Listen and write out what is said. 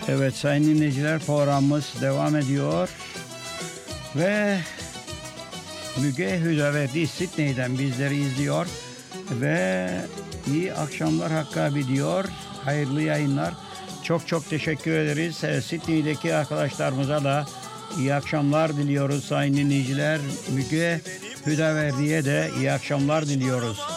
Evet sayın dinleyiciler, programımız devam ediyor ve Müge Hüdaverdi Sydney'den bizleri izliyor ve iyi akşamlar Hakkı abi diyor. Hayırlı yayınlar. Çok çok teşekkür ederiz. Sydney'deki arkadaşlarımıza da iyi akşamlar diliyoruz sayın dinleyiciler. Müge Hüdaverdi'ye de iyi akşamlar diliyoruz.